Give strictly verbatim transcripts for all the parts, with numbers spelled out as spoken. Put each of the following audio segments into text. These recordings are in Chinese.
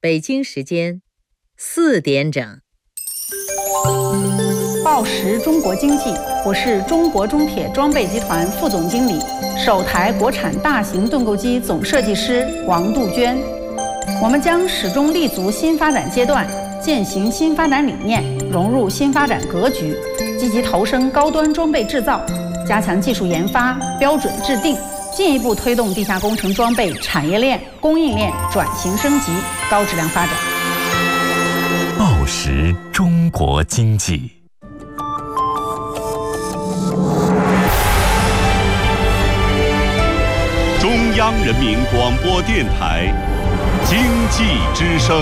北京时间四点整。 报时中国经济，我是中国中铁装备集团副总经理、首台国产大型盾构机总设计师王杜鹃。我们将始终立足新发展阶段，践行新发展理念，融入新发展格局，积极投身高端装备制造，加强技术研发、标准制定，进一步推动地下工程装备产业链、供应链转型升级、高质量发展。 报时中国经济。 中央人民广播电台经济之声。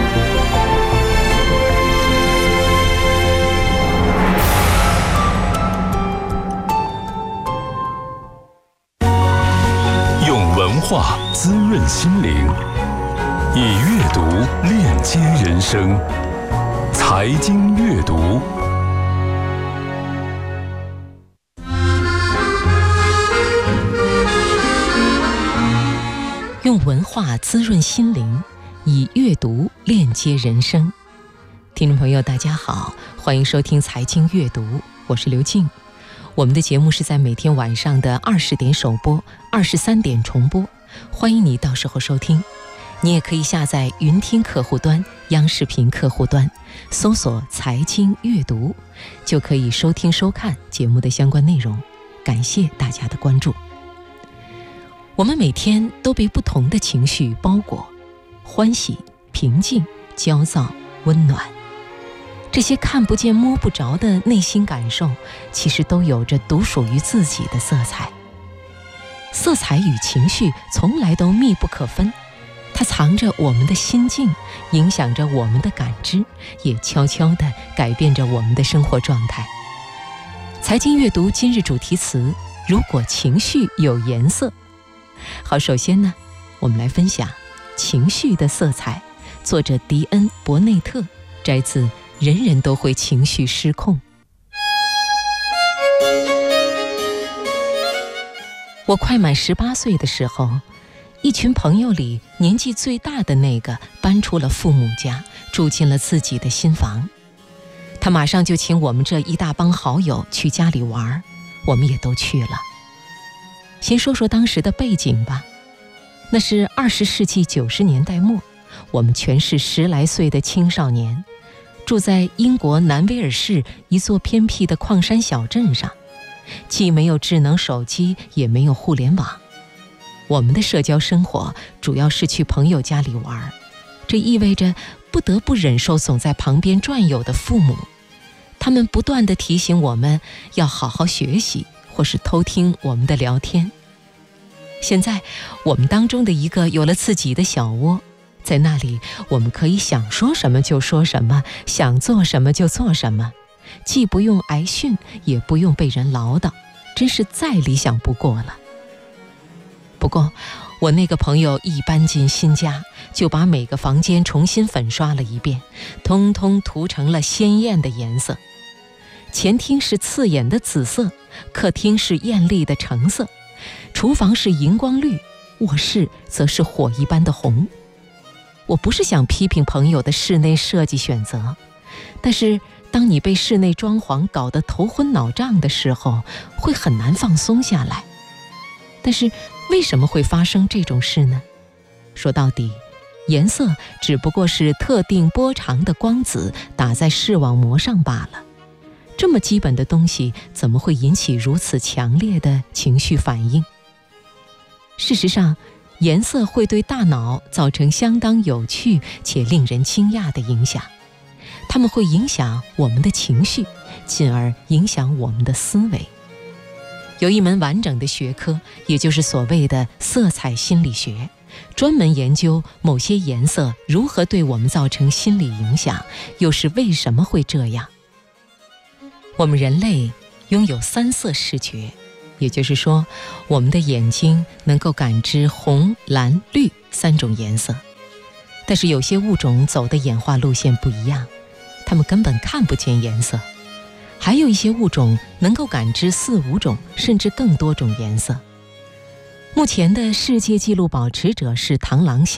用文化滋润心灵，以阅读链接人生。财经阅读。 用文化滋润心灵，以阅读链接人生。听众朋友大家好，欢迎收听财经阅读，我是刘静。我们的节目是在每天晚上的二十点首播，二十三点重播，欢迎你到时候收听。你也可以下载云听客户端、央视频客户端，搜索财经阅读，就可以收听收看节目的相关内容。感谢大家的关注。我们每天都被不同的情绪包裹，欢喜、平静、焦躁、温暖。这些看不见摸不着的内心感受，其实都有着独属于自己的色彩。色彩与情绪从来都密不可分，它藏着我们的心境，影响着我们的感知，也悄悄地改变着我们的生活状态。财经阅读今日主题词：如果情绪有颜色。好，首先呢，我们来分享情绪的色彩，作者迪恩·伯内特，摘自《人人都会情绪失控》。我快满十八岁的时候，一群朋友里年纪最大的那个搬出了父母家，住进了自己的新房。他马上就请我们这一大帮好友去家里玩，我们也都去了。先说说当时的背景吧，那是二十世纪九十年代末，我们全是十来岁的青少年，住在英国南威尔士一座偏僻的矿山小镇上，既没有智能手机，也没有互联网。我们的社交生活主要是去朋友家里玩，这意味着不得不忍受总在旁边转悠的父母，他们不断地提醒我们要好好学习，或是偷听我们的聊天。现在我们当中的一个有了自己的小窝，在那里我们可以想说什么就说什么，想做什么就做什么，既不用挨训，也不用被人唠叨，真是再理想不过了。不过我那个朋友一搬进新家，就把每个房间重新粉刷了一遍，通通涂成了鲜艳的颜色。前厅是刺眼的紫色，客厅是艳丽的橙色，厨房是荧光绿，卧室则是火一般的红。我不是想批评朋友的室内设计选择，但是当你被室内装潢搞得头昏脑胀的时候，会很难放松下来。但是为什么会发生这种事呢？说到底，颜色只不过是特定波长的光子打在视网膜上罢了。这么基本的东西，怎么会引起如此强烈的情绪反应？事实上，颜色会对大脑造成相当有趣且令人惊讶的影响。它们会影响我们的情绪，进而影响我们的思维。有一门完整的学科，也就是所谓的色彩心理学，专门研究某些颜色如何对我们造成心理影响，又是为什么会这样。我们人类拥有三色视觉，也就是说，我们的眼睛能够感知红、蓝、绿三种颜色。但是有些物种走的演化路线不一样，它们根本看不见颜色。还有一些物种能够感知四五种甚至更多种颜色。目前的世界纪录保持者是螳螂虾，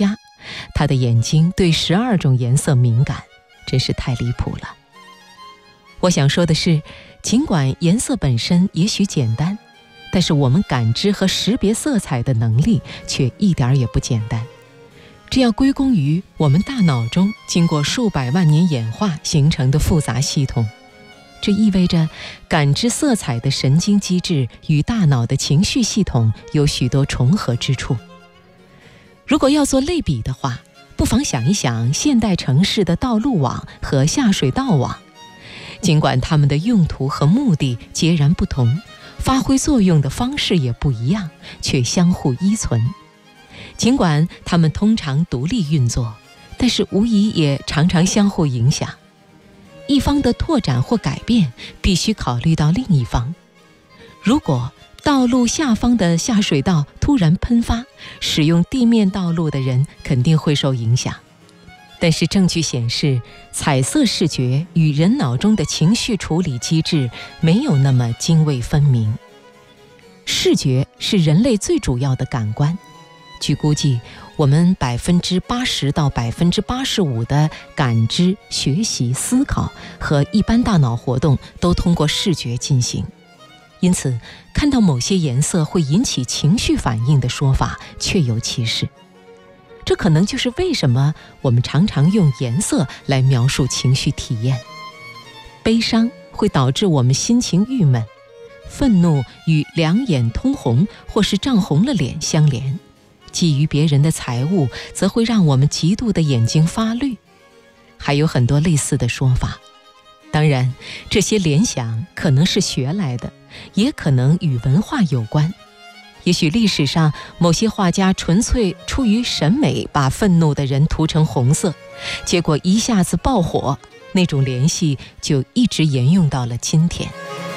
他的眼睛对十二种颜色敏感，真是太离谱了。我想说的是，尽管颜色本身也许简单，但是我们感知和识别色彩的能力却一点也不简单。这要归功于我们大脑中经过数百万年演化形成的复杂系统。这意味着感知色彩的神经机制与大脑的情绪系统有许多重合之处。如果要做类比的话，不妨想一想现代城市的道路网和下水道网，尽管它们的用途和目的截然不同，发挥作用的方式也不一样，却相互依存。尽管它们通常独立运作，但是无疑也常常相互影响。一方的拓展或改变必须考虑到另一方。如果道路下方的下水道突然喷发，使用地面道路的人肯定会受影响。但是证据显示，彩色视觉与人脑中的情绪处理机制没有那么泾渭分明。视觉是人类最主要的感官，据估计，我们百分之八十到百分之八十五的感知、学习、思考和一般大脑活动都通过视觉进行。因此，看到某些颜色会引起情绪反应的说法确有其事。这可能就是为什么我们常常用颜色来描述情绪体验。悲伤会导致我们心情郁闷，愤怒与两眼通红或是涨红了脸相连。觊觎别人的财物则会让我们嫉妒的眼睛发绿，还有很多类似的说法。当然，这些联想可能是学来的，也可能与文化有关。也许历史上某些画家纯粹出于审美，把愤怒的人涂成红色，结果一下子爆火，那种联系就一直沿用到了今天。